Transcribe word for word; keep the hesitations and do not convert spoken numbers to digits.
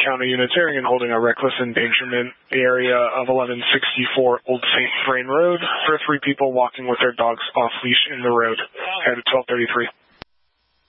County Unitarian and holding a reckless endangerment area of eleven sixty-four Old Saint Vrain Road for three people walking with their dogs off leash in the road. Head at twelve thirty-three.